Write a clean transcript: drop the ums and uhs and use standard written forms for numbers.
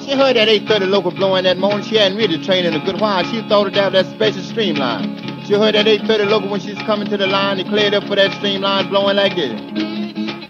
She heard that 830 local blowing that morning. She hadn't really trained in a good while. She thought that was that special streamline. She heard that 830 local when she's coming to the line, declared up for that streamline blowing like this.